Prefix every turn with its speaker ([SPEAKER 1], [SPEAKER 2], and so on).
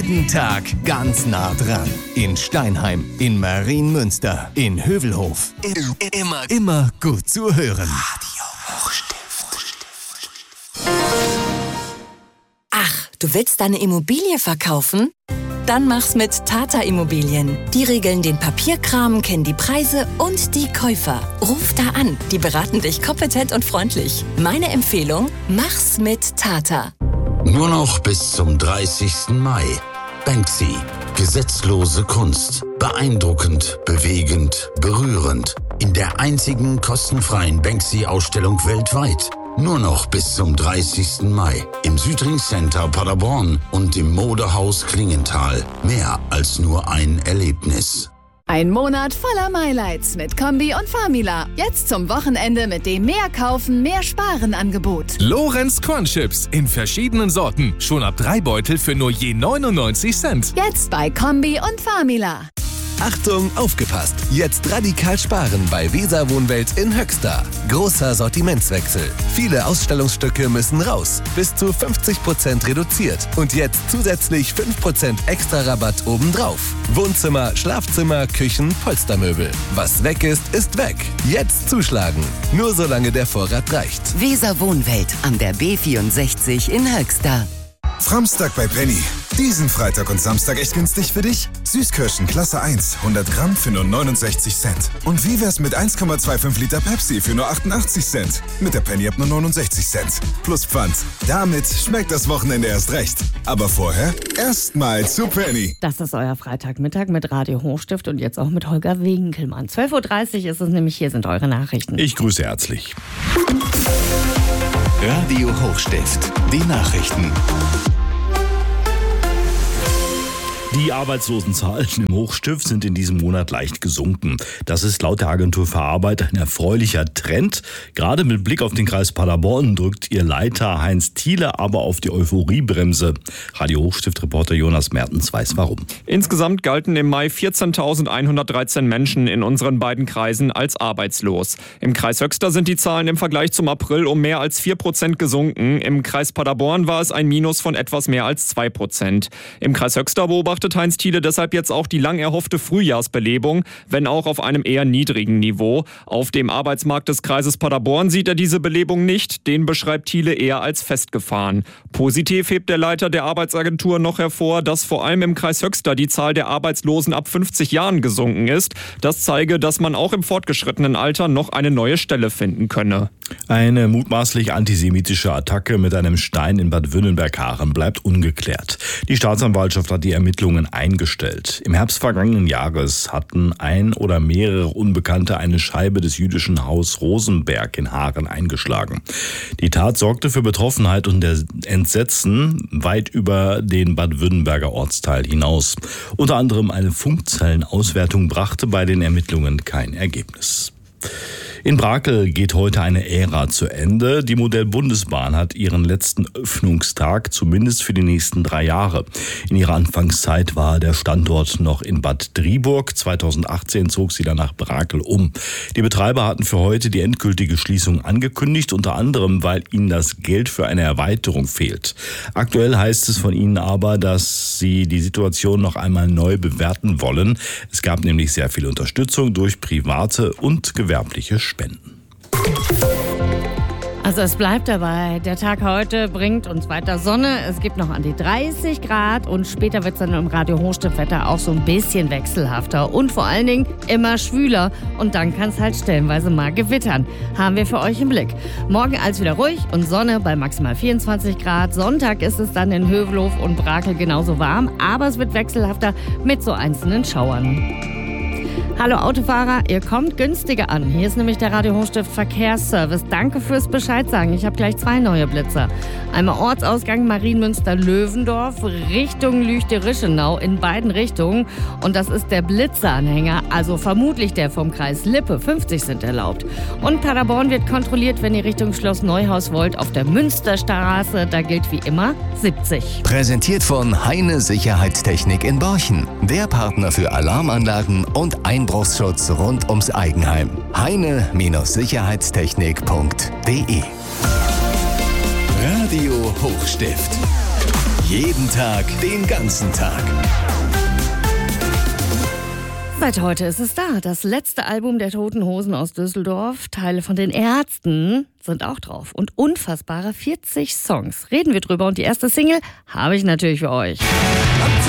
[SPEAKER 1] Jeden Tag ganz nah dran. In Steinheim, in Marienmünster, in Hövelhof. Immer gut zu hören. Radio Hochstift.
[SPEAKER 2] Ach, du willst deine Immobilie verkaufen? Dann mach's mit Tata Immobilien. Die regeln den Papierkram, kennen die Preise und die Käufer. Ruf da an, die beraten dich kompetent und freundlich. Meine Empfehlung, mach's mit Tata.
[SPEAKER 3] Nur noch bis zum 30. Mai. Banksy. Gesetzlose Kunst. Beeindruckend, bewegend, berührend. In der einzigen kostenfreien Banksy-Ausstellung weltweit. Nur noch bis zum 30. Mai. Im Südring Center Paderborn und im Modehaus Klingenthal. Mehr als nur ein Erlebnis.
[SPEAKER 4] Ein Monat voller Highlights mit Kombi und Famila. Jetzt zum Wochenende mit dem Mehr kaufen, mehr sparen Angebot.
[SPEAKER 5] Lorenz Cornchips in verschiedenen Sorten. Schon ab 3 Beutel für nur je 99 Cent.
[SPEAKER 4] Jetzt bei Kombi und Famila.
[SPEAKER 1] Achtung, aufgepasst! Jetzt radikal sparen bei Weser Wohnwelt in Höxter. Großer Sortimentswechsel. Viele Ausstellungsstücke müssen raus. Bis zu 50% reduziert. Und jetzt zusätzlich 5% extra Rabatt obendrauf. Wohnzimmer, Schlafzimmer, Küchen, Polstermöbel. Was weg ist, ist weg. Jetzt zuschlagen. Nur solange der Vorrat reicht.
[SPEAKER 2] Weser Wohnwelt an der B64 in Höxter.
[SPEAKER 6] Framstag bei Penny. Diesen Freitag und Samstag echt günstig für dich? Süßkirschen Klasse 1, 100 Gramm für nur 69 Cent. Und wie wär's mit 1,25 Liter Pepsi für nur 88 Cent? Mit der Penny ab nur 69 Cent. Plus Pfand. Damit schmeckt das Wochenende erst recht. Aber vorher erstmal zu Penny.
[SPEAKER 7] Das ist euer Freitagmittag mit Radio Hochstift und jetzt auch mit Holger Winkelmann. 12.30 Uhr ist es nämlich, hier sind eure Nachrichten.
[SPEAKER 8] Ich grüße herzlich.
[SPEAKER 1] Radio Hochstift. Die Nachrichten.
[SPEAKER 8] Die Arbeitslosenzahlen im Hochstift sind in diesem Monat leicht gesunken. Das ist laut der Agentur für Arbeit ein erfreulicher Trend. Gerade mit Blick auf den Kreis Paderborn drückt ihr Leiter Heinz Thiele aber auf die Euphoriebremse. Radio Hochstift-Reporter Jonas Mertens weiß warum.
[SPEAKER 9] Insgesamt galten im Mai 14.113 Menschen in unseren beiden Kreisen als arbeitslos. Im Kreis Höxter sind die Zahlen im Vergleich zum April um mehr als 4% gesunken. Im Kreis Paderborn war es ein Minus von etwas mehr als 2%. Im Kreis Höxter beobachtet Heinz Thiele deshalb jetzt auch die lang erhoffte Frühjahrsbelebung, wenn auch auf einem eher niedrigen Niveau. Auf dem Arbeitsmarkt des Kreises Paderborn sieht er diese Belebung nicht, den beschreibt Thiele eher als festgefahren. Positiv hebt der Leiter der Arbeitsagentur noch hervor, dass vor allem im Kreis Höxter die Zahl der Arbeitslosen ab 50 Jahren gesunken ist. Das zeige, dass man auch im fortgeschrittenen Alter noch eine neue Stelle finden könne.
[SPEAKER 8] Eine mutmaßlich antisemitische Attacke mit einem Stein in Bad Wünnenberg-Haaren bleibt ungeklärt. Die Staatsanwaltschaft hat die Ermittlungen eingestellt. Im Herbst vergangenen Jahres hatten ein oder mehrere Unbekannte eine Scheibe des jüdischen Haus Rosenberg in Haaren eingeschlagen. Die Tat sorgte für Betroffenheit und Entsetzen weit über den Bad Wünnenberger Ortsteil hinaus. Unter anderem eine Funkzellenauswertung brachte bei den Ermittlungen kein Ergebnis. In Brakel geht heute eine Ära zu Ende. Die Modell-Bundesbahn hat ihren letzten Öffnungstag, zumindest für die nächsten 3 Jahre. In ihrer Anfangszeit war der Standort noch in Bad Driburg. 2018 zog sie dann nach Brakel um. Die Betreiber hatten für heute die endgültige Schließung angekündigt, unter anderem, weil ihnen das Geld für eine Erweiterung fehlt. Aktuell heißt es von ihnen aber, dass sie die Situation noch einmal neu bewerten wollen. Es gab nämlich sehr viel Unterstützung durch private und gewerbliche Spenden.
[SPEAKER 7] Also es bleibt dabei, der Tag heute bringt uns weiter Sonne. Es gibt noch an die 30 Grad und später wird es dann im Radio Hochstift-Wetter auch so ein bisschen wechselhafter und vor allen Dingen immer schwüler. Und dann kann es halt stellenweise mal gewittern. Haben wir für euch im Blick. Morgen alles wieder ruhig und Sonne bei maximal 24 Grad. Sonntag ist es dann in Hövelhof und Brakel genauso warm, aber es wird wechselhafter mit so einzelnen Schauern. Hallo Autofahrer, ihr kommt günstiger an. Hier ist nämlich der Radio Hochstift Verkehrsservice. Danke fürs Bescheid sagen. Ich habe gleich 2 neue Blitzer. Einmal Ortsausgang Marienmünster-Löwendorf Richtung Lüchte-Rischenau in beiden Richtungen. Und das ist der Blitzeranhänger, also vermutlich der vom Kreis Lippe. 50 sind erlaubt. Und Paderborn wird kontrolliert, wenn ihr Richtung Schloss Neuhaus wollt, auf der Münsterstraße. Da gilt wie immer 70.
[SPEAKER 1] Präsentiert von Heine Sicherheitstechnik in Borchen. Der Partner für Alarmanlagen und Einbruchsschutz rund ums Eigenheim. Heine-Sicherheitstechnik.de. Radio Hochstift. Jeden Tag, den ganzen Tag.
[SPEAKER 7] Seit heute ist es da. Das letzte Album der Toten Hosen aus Düsseldorf. Teile von den Ärzten sind auch drauf. Und unfassbare 40 Songs. Reden wir drüber. Und die erste Single habe ich natürlich für euch.